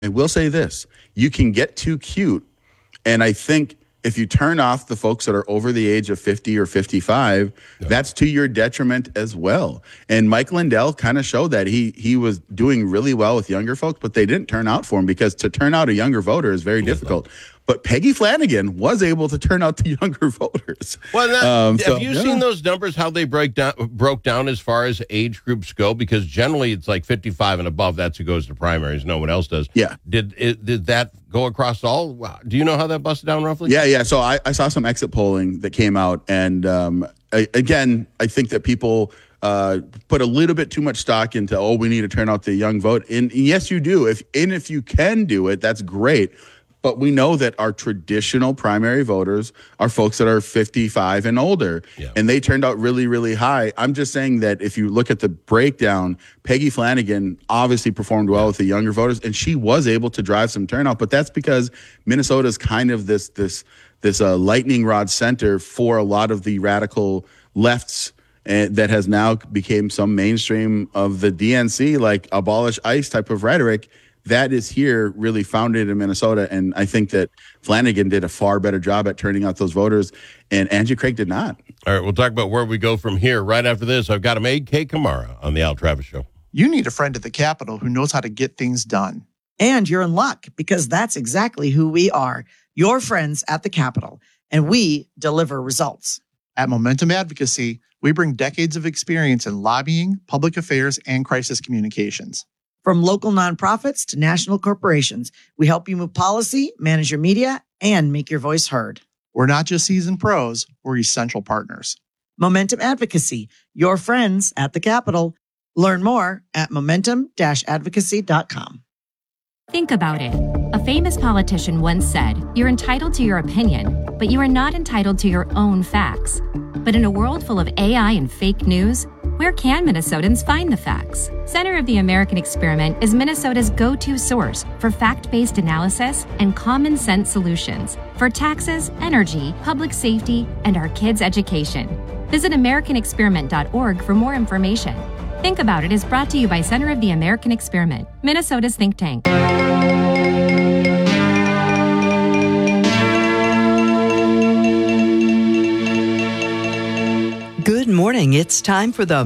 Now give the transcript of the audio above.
I will say this, you can get too cute. And I think if you turn off the folks that are over the age of 50 or 55, that's to your detriment as well. And Mike Lindell kind of showed that he was doing really well with younger folks, but they didn't turn out for him because to turn out a younger voter is very difficult. But Peggy Flanagan was able to turn out the younger voters. Well, have you seen those numbers, how they broke down as far as age groups go? Because generally it's like 55 and above. That's who goes to primaries. No one else does. Yeah. Did that go across all? Do you know how that busted down roughly? Yeah. So I saw some exit polling that came out. And again, I think that people put a little bit too much stock into, we need to turn out the young vote. And yes, you do. If you can do it, that's great. But we know that our traditional primary voters are folks that are 55 and older, and they turned out really, really high. I'm just saying that if you look at the breakdown, Peggy Flanagan obviously performed well with the younger voters, and she was able to drive some turnout. But that's because Minnesota is kind of this lightning rod center for a lot of the radical lefts that has now became some mainstream of the DNC, like abolish ICE type of rhetoric. That is here really founded in Minnesota. And I think that Flanagan did a far better job at turning out those voters, and Angie Craig did not. All right, we'll talk about where we go from here right after this. I've got him, Kay Kamara, on the Al Travis Show. You need a friend at the Capitol who knows how to get things done. And you're in luck, because that's exactly who we are, your friends at the Capitol, and we deliver results. At Momentum Advocacy, we bring decades of experience in lobbying, public affairs, and crisis communications. From local nonprofits to national corporations, we help you move policy, manage your media, and make your voice heard. We're not just seasoned pros, we're essential partners. Momentum Advocacy, your friends at the Capitol. Learn more at momentum-advocacy.com. Think about it. A famous politician once said, "You're entitled to your opinion, but you are not entitled to your own facts." But in a world full of AI and fake news, where can Minnesotans find the facts? Center of the American Experiment is Minnesota's go-to source for fact-based analysis and common sense solutions for taxes, energy, public safety, and our kids' education. Visit AmericanExperiment.org for more information. Think About It is brought to you by Center of the American Experiment, Minnesota's think tank. Good morning. It's time for the